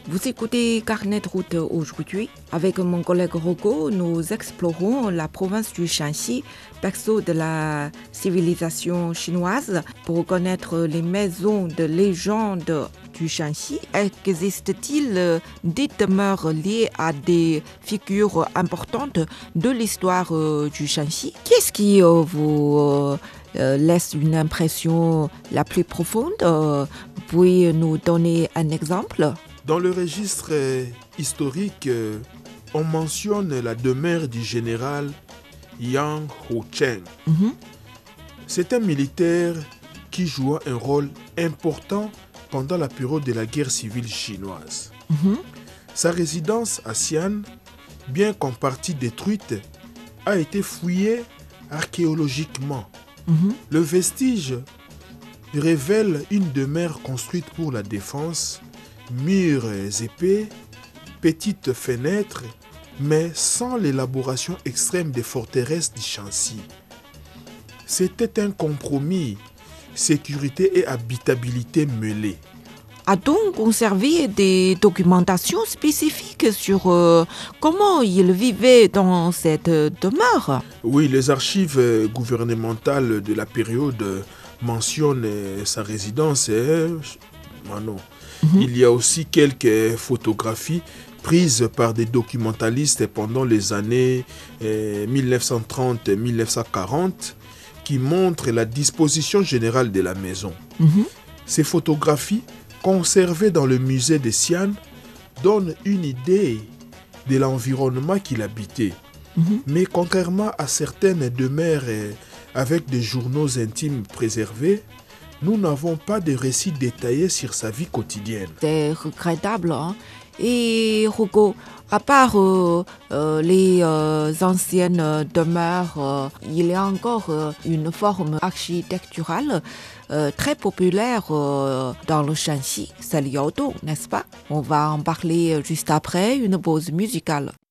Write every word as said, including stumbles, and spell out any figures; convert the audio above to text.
Vous écoutez Carnet de route aujourd'hui. Avec mon collègue Rocco, nous explorons la province du Shanxi, berceau de la civilisation chinoise. Pour connaître les maisons de légende du Shanxi, existe-t-il des demeures liées à des figures importantes de l'histoire du Shanxi? Qu'est-ce qui vous laisse une impression la plus profonde? Vous pouvez nous donner un exemple? Dans le registre historique, on mentionne la demeure du général Yang Hucheng. Mm-hmm. C'est un militaire qui joua un rôle important pendant la période de la guerre civile chinoise. Mm-hmm. Sa résidence à Xi'an, bien qu'en partie détruite, a été fouillée archéologiquement. Mm-hmm. Le vestige révèle une demeure construite pour la défense, murs épais, petites fenêtres, mais sans l'élaboration extrême des forteresses du Shanxi. C'était un compromis, sécurité et habitabilité mêlées. A-t-on conservé des documentations spécifiques sur euh, comment il vivait dans cette demeure? Oui, les archives gouvernementales de la période mentionnent sa résidence. Manon. Mm-hmm. Il y a aussi quelques photographies prises par des documentalistes pendant les années eh, mille neuf cent trente à mille neuf cent quarante qui montrent la disposition générale de la maison. Mm-hmm. Ces photographies, conservées dans le musée de Xi'an, donnent une idée de l'environnement qu'il habitait. Mm-hmm. Mais contrairement à certaines demeures eh, avec des journaux intimes préservés, nous n'avons pas de récits détaillés sur sa vie quotidienne. C'est regrettable. Hein? Et Rocco, à part euh, euh, les euh, anciennes demeures, euh, il y a encore euh, une forme architecturale euh, très populaire euh, dans le Shanxi, c'est l'Yaodong, n'est-ce pas? On va en parler juste après une pause musicale.